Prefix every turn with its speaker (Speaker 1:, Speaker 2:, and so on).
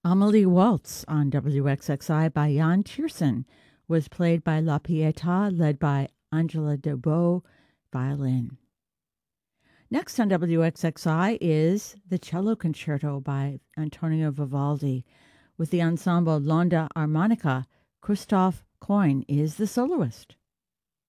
Speaker 1: Amelie Waltz on WXXI by Jan Tiersen was played by La Pietà, led by Angela Debo, violin. Next on WXXI is the Cello Concerto by Antonio Vivaldi. With the ensemble L'Onda Armonica, Christoph Coin is the soloist.